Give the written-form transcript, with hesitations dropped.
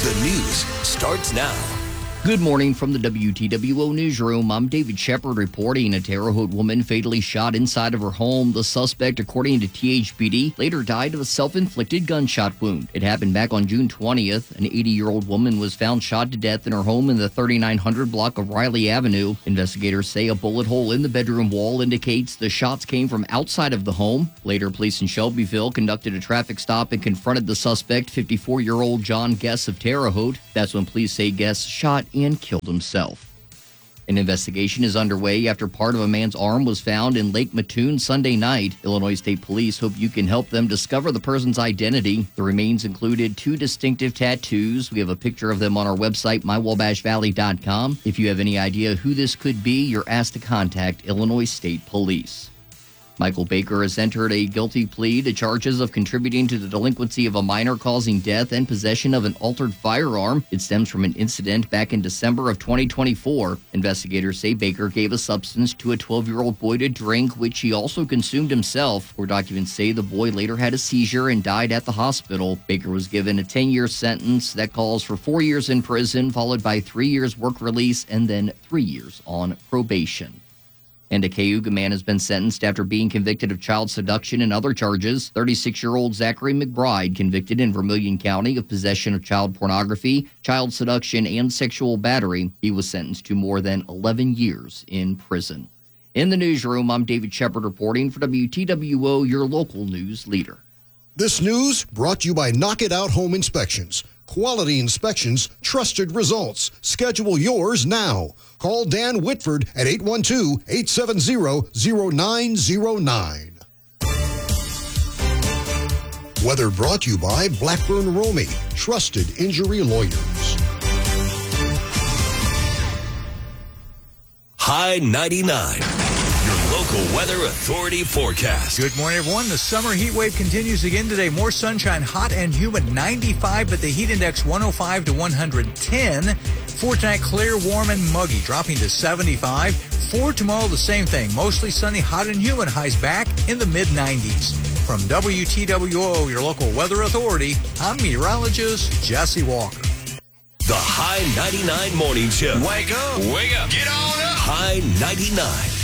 The news starts now. Good morning from the WTWO newsroom. I'm David Shepard reporting. A Terre Haute woman fatally shot inside of her home. The suspect, according to THPD, later died of a self-inflicted gunshot wound. It happened back on June 20th. An 80-year-old woman was found shot to death in her home in the 3900 block of Riley Avenue. Investigators say a bullet hole in the bedroom wall indicates the shots came from outside of the home. Later, police in Shelbyville conducted a traffic stop and confronted the suspect, 54-year-old John Guess of Terre Haute. That's when police say Guess shot and killed himself. An investigation is underway after part of a man's arm was found in Lake Mattoon Sunday night. Illinois State Police hope you can help them discover the person's identity. The remains included 2 distinctive tattoos. We have a picture of them on our website, mywabashvalley.com. If you have any idea who this could be, you're asked to contact Illinois State Police. Michael Baker has entered a guilty plea to charges of contributing to the delinquency of a minor causing death and possession of an altered firearm. It stems from an incident back in December of 2024. Investigators say Baker gave a substance to a 12-year-old boy to drink, which he also consumed himself. Court documents say the boy later had a seizure and died at the hospital. Baker was given a 10-year sentence that calls for 4 years in prison, followed by 3 years work release and then 3 years on probation. And a Cayuga man has been sentenced after being convicted of child seduction and other charges. 36-year-old Zachary McBride, convicted in Vermilion County of possession of child pornography, child seduction, and sexual battery. He was sentenced to more than 11 years in prison. In the newsroom, I'm David Shepard reporting for WTWO, your local news leader. This news brought to you by Knock It Out Home Inspections. Quality inspections, trusted results. Schedule yours now. Call Dan Whitford at 812-870-0909. Weather brought to you by Blackburn Romey, trusted injury lawyers. High 99. Local Weather Authority forecast. Good morning, everyone. The summer heat wave continues again today. More sunshine, hot and humid, 95, but the heat index 105 to 110. For tonight, clear, warm, and muggy, dropping to 75. For tomorrow, the same thing. Mostly sunny, hot and humid, highs back in the mid-90s. From WTWO, your local weather authority, I'm meteorologist Jesse Walker. The High 99 Morning Show. Wake up. Wake up. Get on up. High 99.